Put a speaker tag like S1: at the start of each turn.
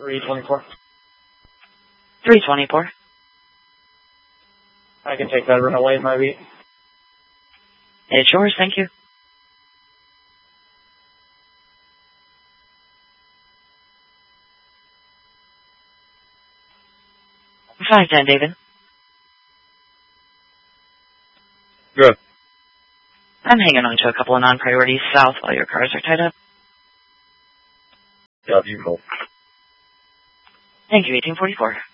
S1: 324.
S2: 324.
S1: I can take that runaway in my beat.
S2: It's yours, thank you. 510, David.
S3: Good.
S2: I'm hanging on to a couple of non-priorities south while your cars are tied up.
S3: Yeah, you go.
S2: Thank you, 1844.